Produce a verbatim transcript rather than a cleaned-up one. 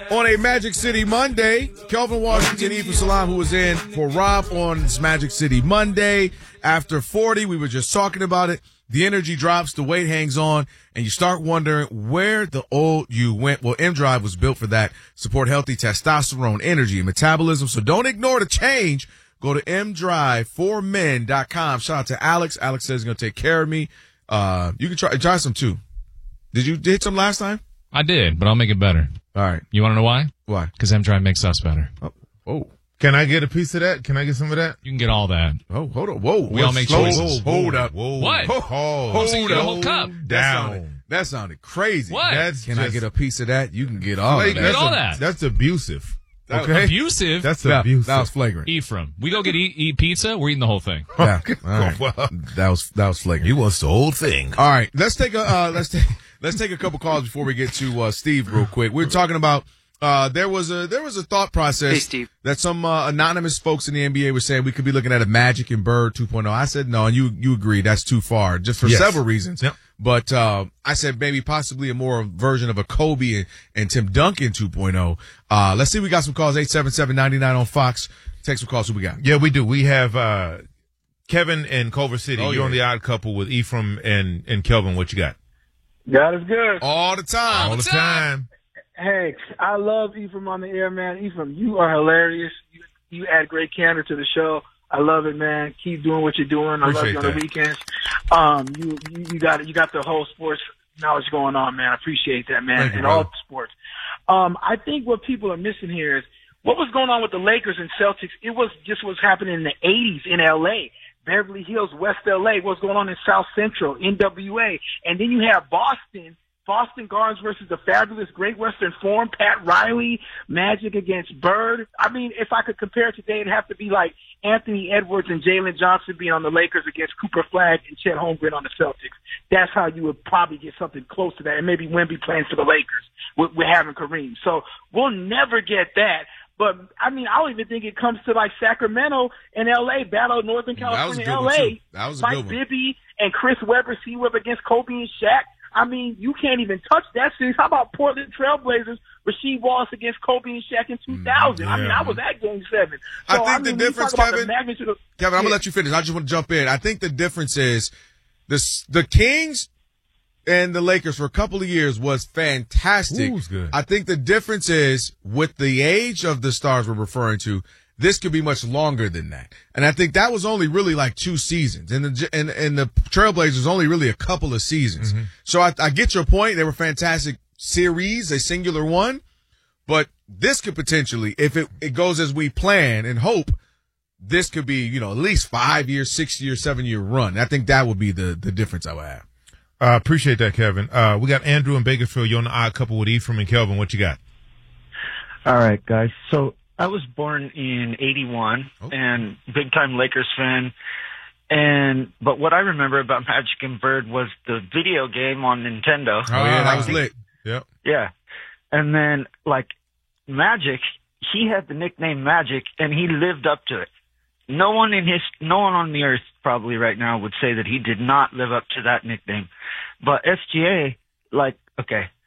On a Magic City Monday, Kelvin Washington, Ephraim Salaam, who was in for Rob on this Magic City Monday. After forty, we were just talking about it. The energy drops, the weight hangs on, and you start wondering where the old you went. Well, M-Drive was built for that. Support healthy testosterone, energy, and metabolism. So don't ignore the change. Go to m drive for men dot com. Shout out to Alex. Alex says he's going to take care of me. Uh, you can try, try some too. Did you hit some last time? I did, but I'll make it better. All right. You want to know why? Why? Because M-Drive makes us better. Oh. oh. Can I get a piece of that? Can I get some of that? You can get all that. Oh, hold on. Whoa. We all make slow, choices. Whoa, hold up. Whoa. What? Hold, hold so you get a whole cup. Down. That sounded, that sounded crazy. What? That's Can just, I get a piece of that? You can get all like, of that. Get all a- that. That's abusive. That- Okay? Abusive? That's That, abusive. that was flagrant. Ephraim. We go get eat, eat pizza, we're eating the whole thing. Yeah. All right. Well, That was that was flagrant. he wants the whole thing. All right, let's take a uh, let's take let's take a couple calls before we get to uh, Steve real quick. We're talking about uh, there was a there was a thought process Hey, Steve. that some uh, anonymous folks in the N B A were saying we could be looking at a Magic and Bird two point oh. I said no, and you you agreed that's too far, just for Yes. several reasons. Yep. But uh, I said maybe possibly a more version of a Kobe and, and Tim Duncan two point oh. Uh, let's see, we got some calls. eight seven seven, nine nine on Fox. Take some calls. Who we got? Yeah, we do. We have uh, Kevin in Culver City. Oh, You're yeah. on the Odd Couple with Ephraim and, and Kelvin. What you got? God is good. All the time. All the time. Hey, I love Ephraim on the air, man. Ephraim, you are hilarious. You, you add great candor to the show. I love it, man. Keep doing what you're doing. I love Appreciate you on the that. weekends. Um, you, you you got you got the whole sports knowledge going on, man. I appreciate that, man. Thank you, and all brother. sports. Um, I think what people are missing here is what was going on with the Lakers and Celtics. It was just what's happening in the eighties in L A. Beverly Hills, West L A, what's going on in South Central, N W A. And then you have Boston, Boston Gardens versus the fabulous Great Western Forum, Pat Riley, Magic against Bird. I mean, if I could compare it today, it'd have to be like Anthony Edwards and Jalen Johnson being on the Lakers against Cooper Flagg and Chet Holmgren on the Celtics. That's how you would probably get something close to that. And maybe Wemby playing for the Lakers with, with having Kareem. So we'll never get that. But, I mean, I don't even think it comes to, like, Sacramento and L A, Battle of Northern That was a California, good L one, A. too. That was a Mike good one. Bibby and Chris Webber, C-Web against Kobe and Shaq. I mean, you can't even touch that series. How about Portland Trailblazers, Rasheed Wallace against Kobe and Shaq in two thousand? I mean, yeah. I was at Game seven. I So, think mean, the when you difference, talk about Kevin- the magnitude of, Kevin, I'm Yeah. gonna let you finish. I just want to jump in. I think the difference is this: the Kings and the Lakers for a couple of years was fantastic. Ooh, it was good. I think the difference is with the age of the stars we're referring to. This could be much longer than that, and I think that was only really like two seasons, and the and, and the Trailblazers only really a couple of seasons. Mm-hmm. So I, I get your point. They were fantastic series, a singular one, but this could potentially, if it, it goes as we plan and hope, this could be, you know, at least five year, six year, seven year run. I think that would be the, the difference I would have. Uh, appreciate that, Kevin. Uh, we got Andrew in Bakersfield. You're on the Odd Couple with Ephraim and Kelvin. What you got? All right, guys. So I was born in eighty-one Oh. and big time Lakers fan. And, but what I remember about Magic and Bird was the video game on Nintendo. Oh, yeah, that was Like, lit. Yep. Yeah. And then, like, Magic, he had the nickname Magic, and he lived up to it. No one in his, no one on the earth probably right now would say that he did not live up to that nickname. But S G A, like, okay,